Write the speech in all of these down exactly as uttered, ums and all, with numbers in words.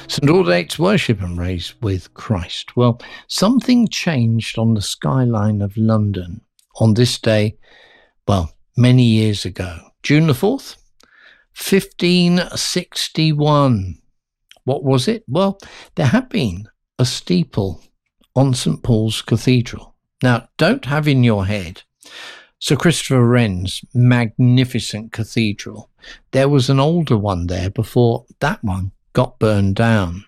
St Aldate's Worship and Raise with Christ. Well, something changed on the skyline of London on this day, well, many years ago. June the fourth, fifteen sixty-one. What was it? Well, there had been a steeple on St Paul's Cathedral. Now, don't have in your head Sir Christopher Wren's magnificent cathedral. There was an older one there before that one got burned down.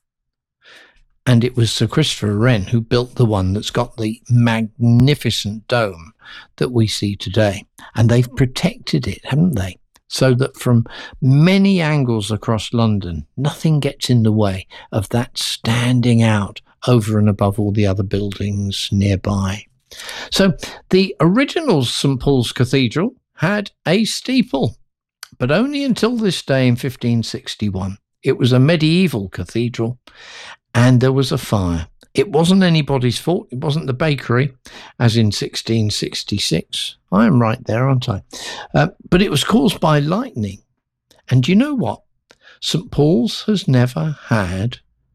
And it was Sir Christopher Wren who built the one that's got the magnificent dome that we see today. And they've protected it, haven't they? So that from many angles across London, nothing gets in the way of that standing out over and above all the other buildings nearby. So the original St Paul's Cathedral had a steeple, but only until this day in fifteen sixty-one. It was a medieval cathedral and there was a fire. It wasn't anybody's fault. It wasn't the bakery, as in sixteen sixty-six. I am right there, aren't I? Uh, but it was caused by lightning. And you know what? St Paul's has never had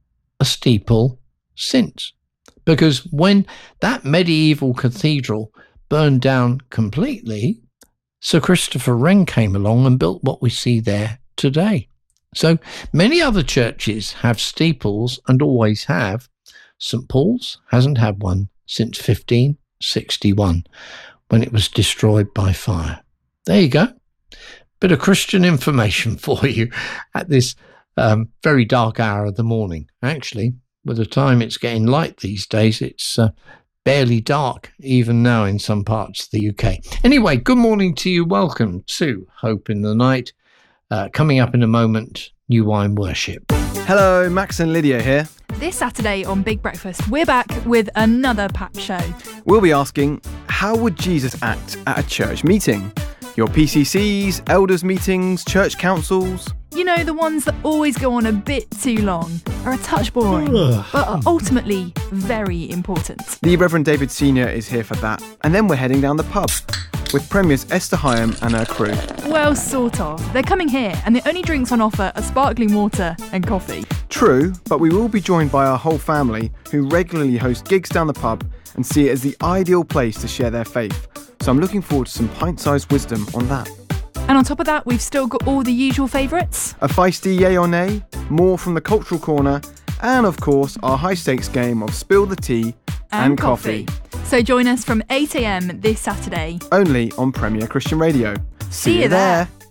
a steeple since. Because when that medieval cathedral burned down completely, Sir Christopher Wren came along and built what we see there today. So many other churches have steeples and always have. St Paul's hasn't had one since fifteen sixty-one, when it was destroyed by fire. There you go. Bit of Christian information for you at this um, very dark hour of the morning. Actually, by the time it's getting light these days, it's uh, barely dark, even now in some parts of the U K. Anyway, good morning to you. Welcome to Hope in the Night. Uh, coming up in a moment, New Wine Worship. Hello, Max and Lydia here. This Saturday on Big Breakfast, we're back with another packed show. We'll be asking, how would Jesus act at a church meeting? Your P C Cs, elders meetings, church councils? You know, the ones that always go on a bit too long, are a touch boring, but are ultimately very important. The Reverend David Senior is here for that. And then we're heading down the pub with Premier's Esther Hyam and her crew. Well, sort of. They're coming here, and the only drinks on offer are sparkling water and coffee. True, but we will be joined by our whole family, who regularly host gigs down the pub and see it as the ideal place to share their faith. So I'm looking forward to some pint-sized wisdom on that. And on top of that, we've still got all the usual favourites. A feisty yay or nay, more from the Cultural Corner, and of course our high-stakes game of Spill the Tea and, and coffee. coffee. So join us from eight a.m. this Saturday. Only on Premier Christian Radio. See, See you there. there.